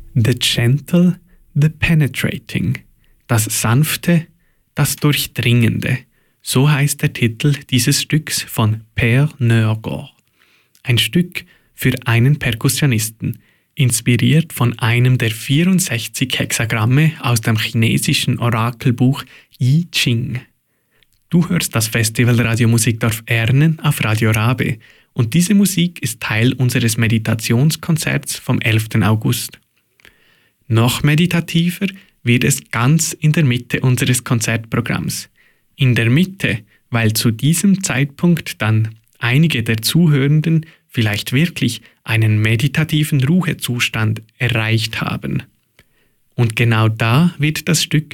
The Gentle, the Penetrating. Das Sanfte, das Durchdringende. So heißt der Titel dieses Stücks von Per Nørgaard. Ein Stück für einen Perkussionisten, inspiriert von einem der 64 Hexagramme aus dem chinesischen Orakelbuch I Ching. Du hörst das Festival Radio Musikdorf Ernen auf Radio Rabe und diese Musik ist Teil unseres Meditationskonzerts vom 11. August. Noch meditativer wird es ganz in der Mitte unseres Konzertprogramms. In der Mitte, weil zu diesem Zeitpunkt dann einige der Zuhörenden vielleicht wirklich einen meditativen Ruhezustand erreicht haben. Und genau da wird das Stück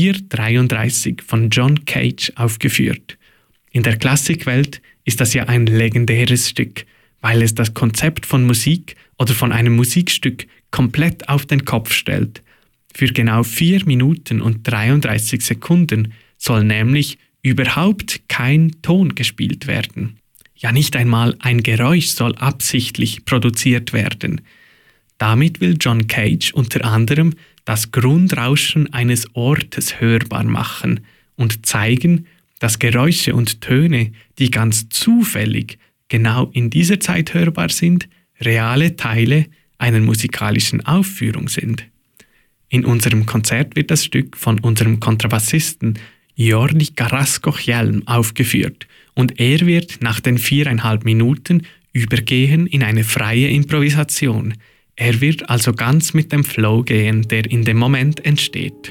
433 von John Cage aufgeführt. In der Klassikwelt ist das ja ein legendäres Stück, weil es das Konzept von Musik oder von einem Musikstück komplett auf den Kopf stellt. Für genau 4 Minuten und 33 Sekunden soll nämlich überhaupt kein Ton gespielt werden. Ja, nicht einmal ein Geräusch soll absichtlich produziert werden. Damit will John Cage unter anderem das Grundrauschen eines Ortes hörbar machen und zeigen, dass Geräusche und Töne, die ganz zufällig genau in dieser Zeit hörbar sind, reale Teile einer musikalischen Aufführung sind. In unserem Konzert wird das Stück von unserem Kontrabassisten Jordi Carrasco-Hjelm aufgeführt und er wird nach den 4,5 Minuten übergehen in eine freie Improvisation. Er wird also ganz mit dem Flow gehen, der in dem Moment entsteht.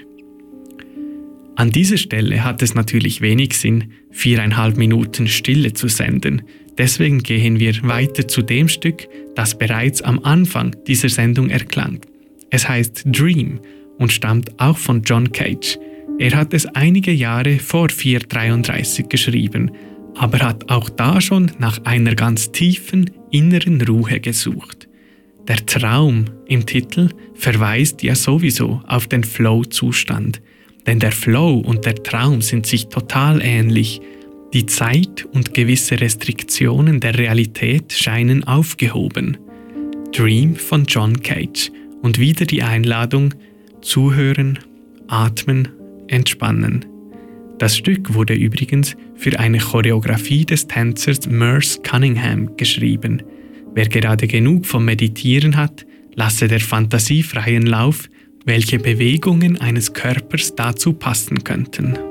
An dieser Stelle hat es natürlich wenig Sinn, 4,5 Minuten Stille zu senden. Deswegen gehen wir weiter zu dem Stück, das bereits am Anfang dieser Sendung erklang. Es heißt Dream und stammt auch von John Cage. Er hat es einige Jahre vor 433 geschrieben, aber hat auch da schon nach einer ganz tiefen inneren Ruhe gesucht. Der Traum im Titel verweist ja sowieso auf den Flow-Zustand, denn der Flow und der Traum sind sich total ähnlich. Die Zeit und gewisse Restriktionen der Realität scheinen aufgehoben. Dream von John Cage und wieder die Einladung, zuhören, atmen, entspannen. Das Stück wurde übrigens für eine Choreografie des Tänzers Merce Cunningham geschrieben. Wer gerade genug vom Meditieren hat, lasse der Fantasie freien Lauf, welche Bewegungen eines Körpers dazu passen könnten.